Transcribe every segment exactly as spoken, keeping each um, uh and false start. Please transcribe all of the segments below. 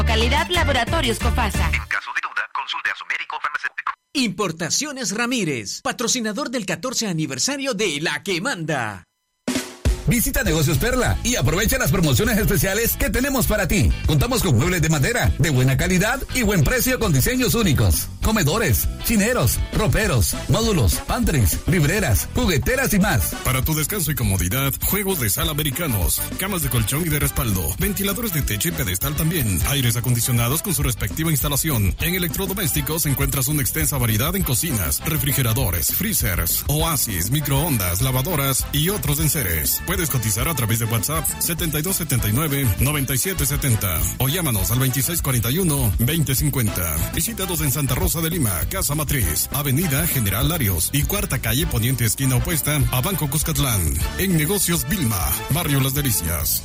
Calidad Laboratorios Cofasa. En caso de duda, consulte a su médico farmacéutico. Importaciones Ramírez, patrocinador del catorce aniversario de La Que Manda. Visita Negocios Perla y aprovecha las promociones especiales que tenemos para ti. Contamos con muebles de madera de buena calidad y buen precio con diseños únicos. Comedores, chineros, roperos, módulos, pantries, libreras, jugueteras y más. Para tu descanso y comodidad, juegos de sala americanos, camas de colchón y de respaldo, ventiladores de techo y pedestal también, aires acondicionados con su respectiva instalación. En electrodomésticos encuentras una extensa variedad en cocinas, refrigeradores, freezers, oasis, microondas, lavadoras y otros enseres. Puedes cotizar a través de WhatsApp setenta y dos setenta y nueve, noventa y siete setenta o llámanos al veintiséis cuarenta y uno, veinte cincuenta. Visítanos en Santa Rosa de Lima, Casa Matriz, Avenida General Larios y Cuarta Calle Poniente esquina opuesta a Banco Cuscatlán. En Negocios Vilma, Barrio Las Delicias.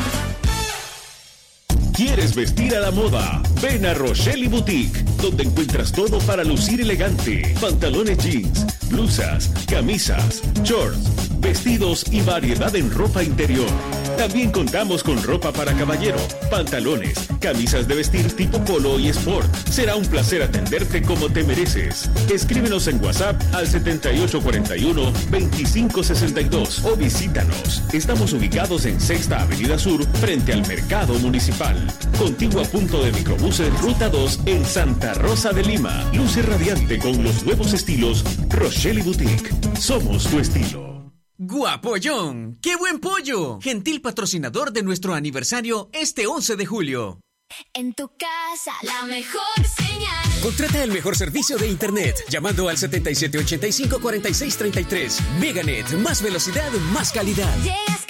¿Quieres vestir a la moda? Ven a Rochelle Boutique, donde encuentras todo para lucir elegante. Pantalones jeans, blusas, camisas, shorts, vestidos y variedad en ropa interior. También contamos con ropa para caballero, pantalones, camisas de vestir tipo polo y sport. Será un placer atenderte como te mereces. Escríbenos en WhatsApp al setenta y ocho cuarenta y uno, veinticinco sesenta y dos o visítanos. Estamos ubicados en Sexta Avenida Sur, frente al Mercado Municipal. Contigua punto de microbuses Ruta dos en Santa Rosa de Lima. Luce radiante con los nuevos estilos Rochelle Boutique. Somos tu estilo. ¡Guapollón! ¡Qué buen pollo! Gentil patrocinador de nuestro aniversario este once de julio. En tu casa, la mejor señal. Contrata el mejor servicio de internet llamando al setenta y siete ochenta y cinco cuarenta y seis treinta y tres. Meganet, más velocidad, más calidad. Llegas